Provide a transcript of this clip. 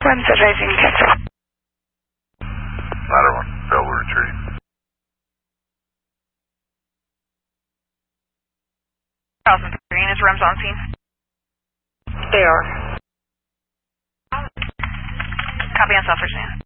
One's advising cancel. Ladder 1, fail to retreat. 1003, is REMS on scene? They are. Copy on South Virginia.